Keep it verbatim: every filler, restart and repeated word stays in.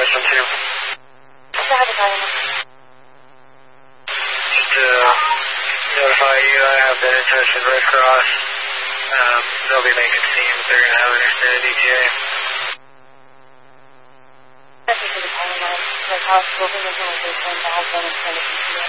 question two. What's the hydrocarbon? Just to notify you, I have been in touch with Red Cross. Um, they'll be making scenes. They're going to have an extended E T A. Thank you for the call, Red Cross. We'll be making a case and I'll have an extended E T A.